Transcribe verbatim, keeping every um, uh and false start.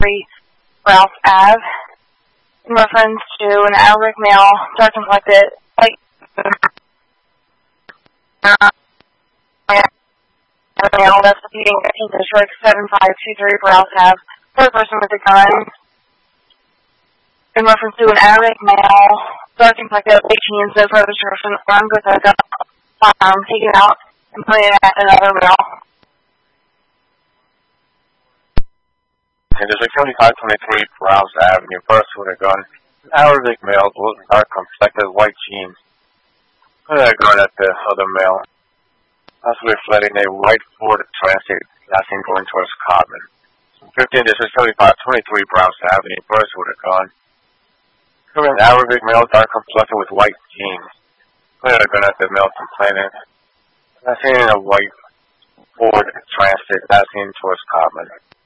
twenty-three Rouse Ave in reference to an Arabic male, dark complected, white male that's repeating eighteenth District seven five two three Rouse Ave for a person with a gun. In reference to an Arabic male, dark complected, white jeans, no further description, armed with a gun, um, taken out and pointed at another male. In District seventy-five twenty-three Rouse Avenue, first with a gun, an Arabic male with dark complected white jeans pointed a gun at the other male, possibly reflecting a white Ford Transit last seen going towards Codman. fifteen District seventy-five twenty-three Rouse Avenue, first with a gun, an Arabic male dark complected with white jeans pointed a gun at the male complaining, last seen in a white Ford Transit last seen towards Codman.